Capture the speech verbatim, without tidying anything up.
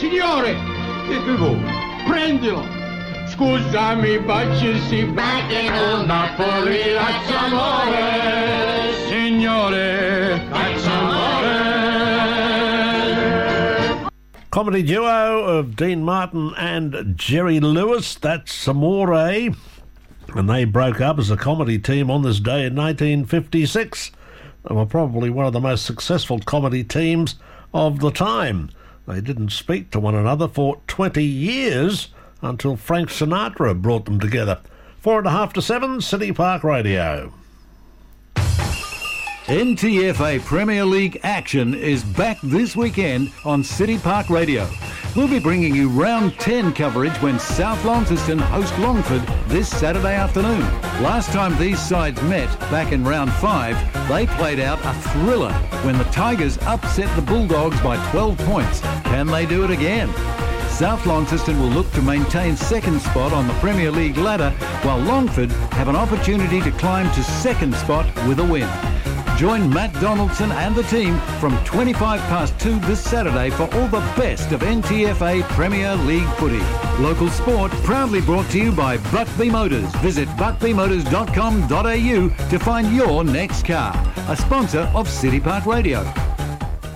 Signore! Che bevo? Prendilo! Scusami, bacci back in old Napoli, Azzamore! Signore, Azzamore! Comedy duo of Dean Martin and Jerry Lewis, that's Amore. And they broke up as a comedy team on this day in nineteen fifty-six. They were probably one of the most successful comedy teams of the time. They didn't speak to one another for twenty years until Frank Sinatra brought them together. Four and a half to seven, City Park Radio. N T F A Premier League action is back this weekend on City Park Radio. We'll be bringing you round ten coverage when South Launceston host Longford this Saturday afternoon. Last time these sides met, back in round five, they played out a thriller when the Tigers upset the Bulldogs by twelve points. Can they do it again? South Launceston will look to maintain second spot on the Premier League ladder, while Longford have an opportunity to climb to second spot with a win. Join Matt Donaldson and the team from twenty-five past two this Saturday for all the best of N T F A Premier League footy. Local sport proudly brought to you by Buckby Motors. Visit buckby motors dot com dot a u to find your next car. A sponsor of City Park Radio.